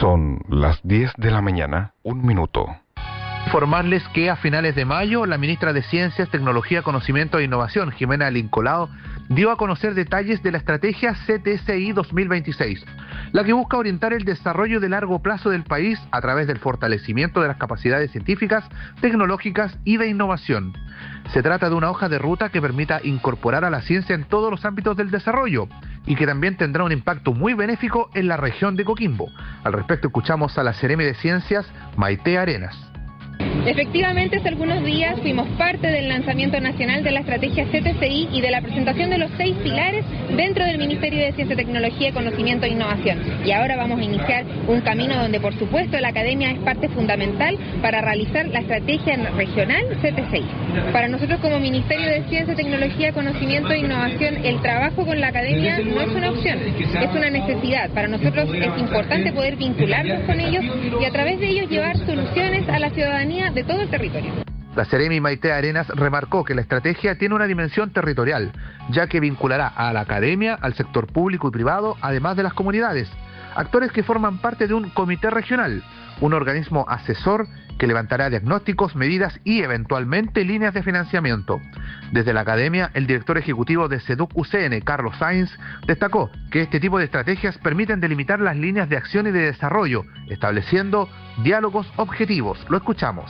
Son las 10 de la mañana, 1 minuto. Informarles que a finales de mayo, la ministra de Ciencias, Tecnología, Conocimiento e Innovación, Jimena Lincolao, dio a conocer detalles de la estrategia CTCI 2026, la que busca orientar el desarrollo de largo plazo del país a través del fortalecimiento de las capacidades científicas, tecnológicas y de innovación. Se trata de una hoja de ruta que permita incorporar a la ciencia en todos los ámbitos del desarrollo y que también tendrá un impacto muy benéfico en la región de Coquimbo. Al respecto, escuchamos a la Seremi de Ciencias, Maite Arenas. Efectivamente, hace algunos días fuimos parte del lanzamiento nacional de la estrategia CTCI y de la presentación de los 6 pilares dentro del Ministerio de Ciencia, Tecnología, Conocimiento e Innovación. Y ahora vamos a iniciar un camino donde, por supuesto, la academia es parte fundamental para realizar la estrategia regional CTCI. Para nosotros como Ministerio de Ciencia, Tecnología, Conocimiento e Innovación, el trabajo con la academia no es una opción, es una necesidad. Para nosotros es importante poder vincularnos con ellos y a través de ellos llevar soluciones a la ciudadanía de todo el territorio. La Seremi Maite Arenas remarcó que la estrategia tiene una dimensión territorial, ya que vinculará a la academia, al sector público y privado, además de las comunidades, actores que forman parte de un comité regional, un organismo asesor que levantará diagnósticos, medidas y eventualmente líneas de financiamiento. Desde la academia, el director ejecutivo de SEDUC-UCN, Carlos Sainz, destacó que este tipo de estrategias permiten delimitar las líneas de acción y de desarrollo, estableciendo diálogos objetivos. Lo escuchamos.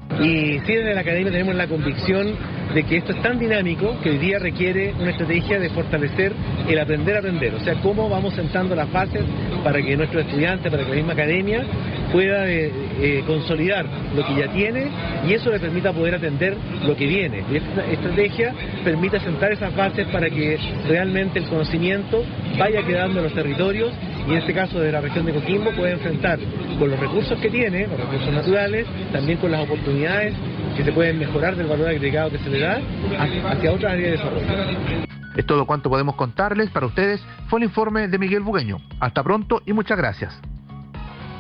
Y sí, desde la academia tenemos la convicción de que esto es tan dinámico que hoy día requiere una estrategia de fortalecer el aprender a aprender, o sea, cómo vamos sentando las bases para que nuestros estudiantes, para que la misma academia pueda consolidar lo que ya tiene y eso le permita poder atender lo que viene. Y esta estrategia permite sentar esas bases para que realmente el conocimiento vaya quedando en los territorios y en este caso de la región de Coquimbo puede enfrentar con los recursos que tiene, los recursos naturales, también con las oportunidades que se pueden mejorar del valor agregado que se le da hacia otras áreas de desarrollo. Es todo cuanto podemos contarles. Para ustedes fue el informe de Miguel Bugueño. Hasta pronto y muchas gracias.